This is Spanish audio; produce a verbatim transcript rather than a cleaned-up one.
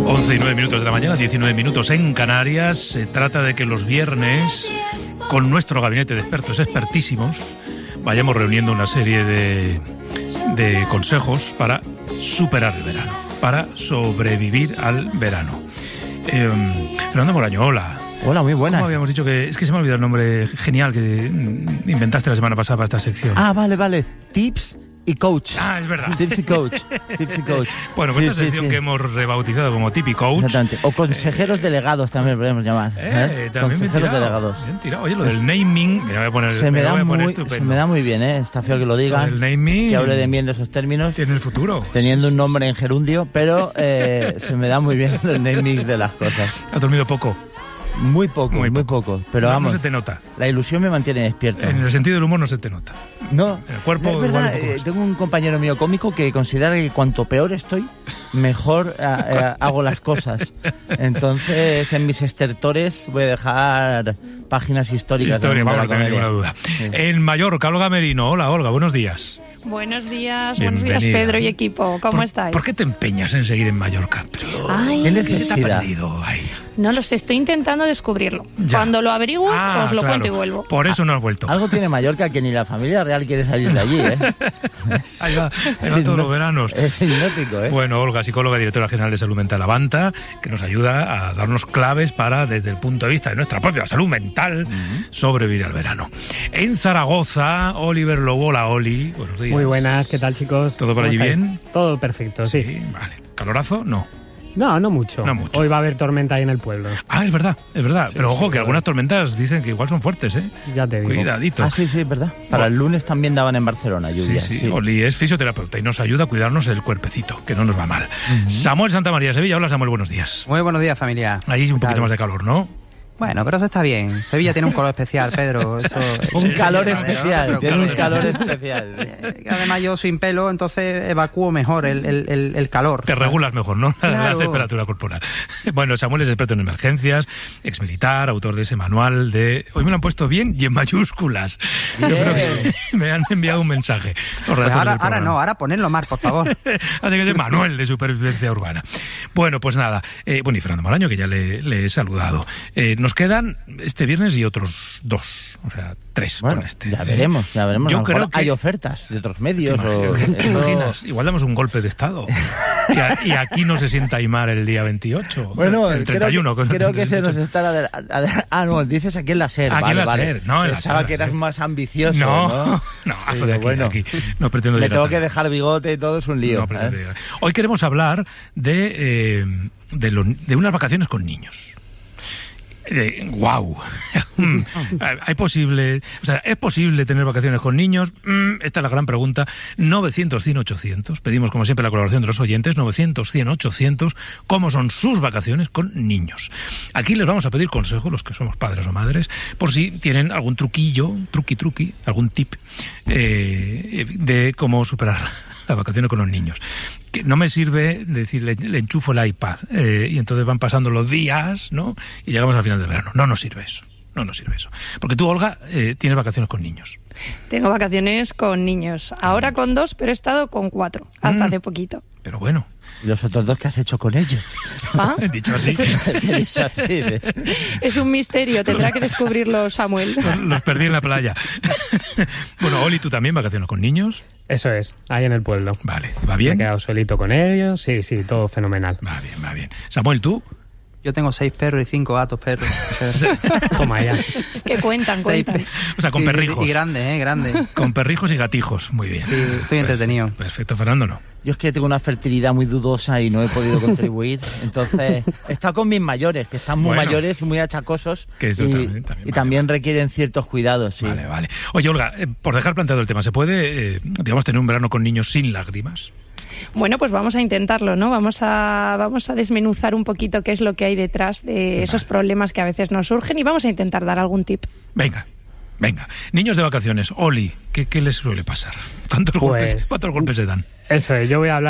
once y nueve minutos de la mañana, diecinueve minutos en Canarias. Se trata de que los viernes, con nuestro gabinete de expertos expertísimos, vayamos reuniendo una serie de, de consejos para superar el verano, para sobrevivir al verano. Eh, Fernando Moraño, hola. Hola, muy buena. ¿Cómo habíamos dicho que...? Es que se me ha olvidado el nombre genial que inventaste la semana pasada para esta sección. Ah, vale, vale. Tips y coach. Ah, es verdad. Tips y coach. Tips y coach. Bueno, pues sí, esta sí, sección sí. que hemos rebautizado como Tip y Coach. Exactamente. O consejeros eh, delegados también podemos llamar. Eh, ¿eh? también Consejeros bien delegados. Bien tirado. Oye, lo del naming, me voy a poner, Se me, me da voy a poner muy, estupendo. se me da muy bien, ¿eh? Está feo que lo digan. El naming, que hable de mí en esos términos. Tiene el futuro. Teniendo un nombre en gerundio, pero eh, se me da muy bien el naming de las cosas. ¿Has dormido poco? Muy poco, muy, muy poco. poco. Pero no, vamos, no se te nota. La ilusión me mantiene despierto. En el sentido del humor no se te nota. No, en el cuerpo es verdad, igual un poco eh, tengo un compañero mío cómico que considera que cuanto peor estoy, mejor eh, eh, hago las cosas. Entonces, en mis estertores voy a dejar páginas históricas. Historia, de la vamos, no tengo ninguna duda. Sí. En Mallorca, Olga Merino. Hola, Olga, buenos días. Buenos días, Bienvenida. buenos días Pedro y equipo, ¿cómo ¿Por, estáis? ¿Por qué te empeñas en seguir en Mallorca? Ay, ¿Qué ¿Qué se te ha necesidad? perdido ahí? no lo sé, estoy intentando descubrirlo. Ya. Cuando lo averigüe, Ah, os lo claro. cuento y vuelvo. Por eso no has vuelto. Algo tiene Mallorca que ni la familia real quiere salir de allí, ¿eh? Ahí va, ahí va Es todos los hipno- veranos. Es hipnótico, ¿eh? Bueno, Olga, psicóloga y directora general de Salud Mental Avanta, que nos ayuda a darnos claves para, desde el punto de vista de nuestra propia salud mental, sobrevivir al verano. En Zaragoza, Oliver Lobo, hola Oli, buenos días. Muy buenas, ¿qué tal, chicos? ¿Todo por ¿Cómo allí estáis? bien? Todo perfecto, sí. Sí, vale. ¿Calorazo? No. No, no mucho. No mucho. Hoy va a haber tormenta ahí en el pueblo. Ah, es verdad, es verdad. Sí, Pero ojo, sí, que lo algunas es. tormentas dicen que igual son fuertes, ¿eh? Ya te digo. Cuidadito. Ah, sí, sí, es verdad. Para el lunes también daban en Barcelona Sí, lluvia. sí, sí. Oli es fisioterapeuta y nos ayuda a cuidarnos el cuerpecito, que no nos va mal. Samuel Santamaría, Sevilla. Hola, Samuel, buenos días. Muy buenos días, familia. Ahí un ¿Qué poquito tal? más de calor, ¿no? Bueno, pero eso está bien. Sevilla tiene un color especial, Pedro. Eso, Un sí, calor sí, especial, pero tiene un claro. calor especial. Eh, Además, yo sin pelo, entonces evacúo mejor el, el, el, el calor. Te regulas mejor, ¿no? La- Claro. La temperatura corporal. Bueno, Samuel es experto en emergencias, exmilitar, autor de ese manual de... Hoy me lo han puesto bien y en mayúsculas. Yo creo que me han enviado un mensaje. Los Pues redactores ahora, del ahora programa. no, ahora ponedlo más, por favor. Hace que ser manual de supervivencia urbana. Bueno, pues nada. Eh, bueno, y Fernando Moraño, que ya le, le he saludado. Eh, nos quedan este viernes y otros dos, o sea, tres Bueno, con este. ya Eh, veremos, ya veremos. Yo A lo mejor creo que- hay ofertas de otros ¿Te medios. o imaginas? ¿Te esto- imaginas? Igual damos un golpe de Estado. Y, a- y aquí no se sienta Aymar el día veintiocho. Bueno, el treinta y uno. creo que, creo que se el nos veintiocho. está... adel- adel- Ah, no, dices aquí en la SER. Aquí vale, en la vale. SER, no, en la Pensaba SER, que eras sí. más ambicioso, No, ¿no? no, Sí, joder, aquí, bueno. aquí no pretendo Me llegar tengo tan- que dejar bigote y todo, es un lío. No pretendo ¿eh? llegar. Hoy queremos hablar de, eh, de, lo- de unas vacaciones con niños. Eh, wow. ¿Hay posible, o sea, ¿es posible tener vacaciones con niños? Mm, esta es la gran pregunta. novecientos, cien, ochocientos. Pedimos, como siempre, la colaboración de los oyentes. novecientos, cien, ochocientos. ¿Cómo son sus vacaciones con niños? Aquí les vamos a pedir consejos, los que somos padres o madres, por si tienen algún truquillo, truqui, truqui, algún tip eh, de cómo superar las vacaciones con los niños. Que no me sirve decir, le, le enchufo el iPad eh, y entonces van pasando los días, ¿no? Y llegamos al final del verano. No nos sirve eso. No nos sirve eso. Porque tú, Olga, eh, tienes vacaciones con niños. Tengo vacaciones con niños. Ahora con dos, pero he estado con cuatro, hasta Mm. hace poquito. Pero bueno, ¿Y los otros dos qué has hecho con ellos? Ah, dicho así, ¿Qué es así de- es un misterio, tendrá que descubrirlo Samuel. los, los perdí en la playa. Bueno, Oli, ¿tú también vacaciones con niños? Eso es, ahí en el pueblo. Vale, ¿va Me he bien? quedado solito con ellos, sí, sí, todo fenomenal. Va bien, va bien. Samuel, ¿tú? Yo tengo seis perros y cinco gatos perros. O sea, Toma ya. Es que cuentan, seis cuentan. pe- O sea, con Sí, sí, sí, perrijos. y grandes, ¿eh? Grandes. Con perrijos y gatijos. Muy bien. Sí, estoy entretenido. Perfecto, Fernando, no. Yo es que tengo una fertilidad muy dudosa y no he podido contribuir. Entonces, he estado con mis mayores, que están muy Bueno. mayores y muy achacosos. Que eso y también- también y vale, también requieren ciertos cuidados, sí. Vale, vale. Oye, Olga, eh, por dejar planteado el tema, ¿se puede, eh, digamos, tener un verano con niños sin lágrimas? Bueno, pues vamos a intentarlo, ¿no? Vamos a, vamos a desmenuzar un poquito qué es lo que hay detrás de esos problemas que a veces nos surgen y vamos a intentar dar algún tip. Venga, venga. Niños de vacaciones, Oli, ¿qué, qué les suele pasar? ¿Cuántos, Pues- golpes, ¿Cuántos golpes se dan? Eso es, yo voy a hablar